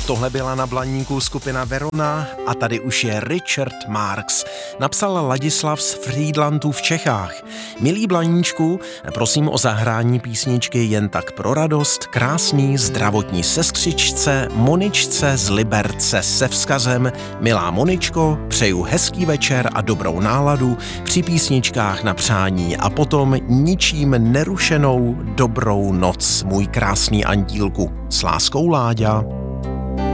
Tohle byla na Blaníku skupina Verona a tady už je Richard Marx. Napsal Ladislav z Frýdlantu v Čechách. Milý Blaníčku, prosím o zahrání písničky Jen tak pro radost krásný zdravotní sestřičce Moničce z Liberce se vzkazem: milá Moničko, přeju hezký večer a dobrou náladu při písničkách na přání a potom ničím nerušenou dobrou noc, můj krásný andílku. S láskou, Láďa.